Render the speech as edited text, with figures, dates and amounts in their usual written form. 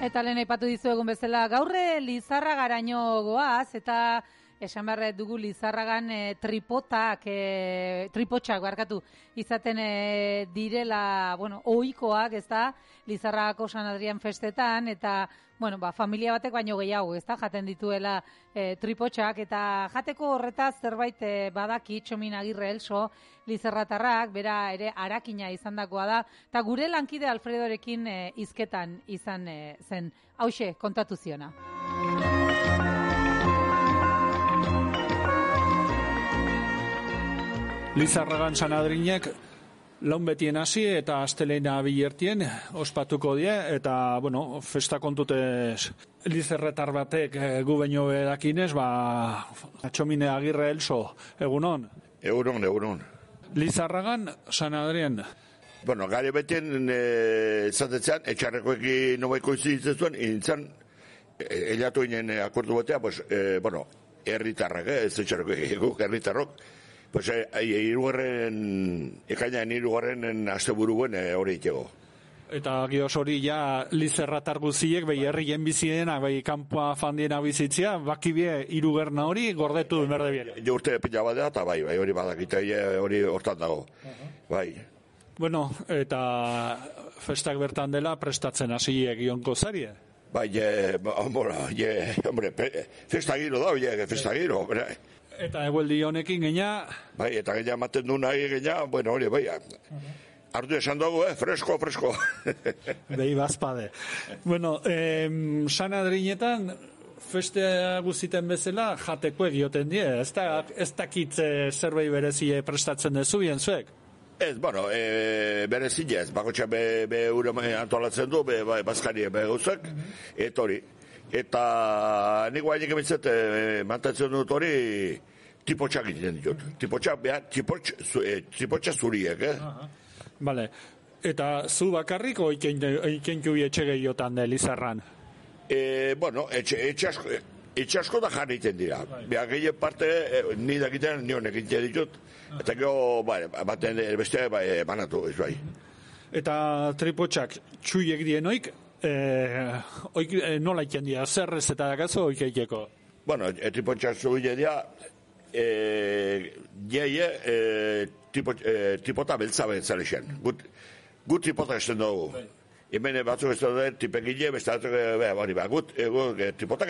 Eta lehen aipatu dizuegun bezala, gaurre Lizarragaraino goaz, eta esan behar dugu Lizarragan tripotxak barkatu, izaten direla, ohikoak, ez da, Lizarragako San Adrian festetan, eta, familia batek baino gehiago, ez da, jaten dituela tripotxak, eta jateko horretaz zerbait badaki Txomin Agirre Elso, Lizarratarrak, bera ere arakina izandakoa da, eta gure lankide Alfredorekin hizketan izan zen. Hauxe, kontatu ziona. Lizarragan San Adrinek laun betien hasi eta asteleena bilertien ospatuko die, eta, festa kontutez Lizarretar batek gu baino edakinez, Txomine Agirre Elso, egunon? Egunon. Lizarragan San Adrien. Gare betien zatetzen, etxarrekoekin nobaiko izitzen, intzan, elatu inen akordu batea, herritarrak, ez etxarrekoek, herritarrok, ekainaren irugarren asteburuen hori itego. Eta gioz hori Lizarratar guziek, herrien bizienak, kanpoa fandienak bizitzia, bakibie irugerna hori gordetu berde bien. Urte pila bat da, eta hori badakita, hori hortan dago. Eta festak bertan dela prestatzen hasiek ionko zarie? Festa giro da, festa giro, Eta egueldi honekin geina? Eta geina maten du nahi geina, hori, ardu esan dugu, fresko. Behi bazpade. San Adrinetan, festea guztiten bezala, jateko egioten die, ez dakitze zerbait berezie prestatzen dezu, bien zuek? Ez, berezile ez, bakotxa be ure antolatzen du, bazkari gauzak, eta hori. Eta nik guainik emitzet mantatzen dut hori tipotxak egiten ditut. Tipotxa zuriek, Bale, eta zu bakarrik oikentu etxe gehiotan da Lizarran? Etxe asko da jarri egiten dira. Gehien parte, ni dakiten nionek egiten ditut, eta gero, baten beste banatu, ez bai. Eta tripotxak txuiek dienoik, nola iken dira, zerrez eta dakazo oikeikeko? Tripotxak zuile dira, tipota beltza bentzalexen. Gut tipota esten dugu. Hemen batzuk ez dugu tipekile, beste batzuk, gut tipota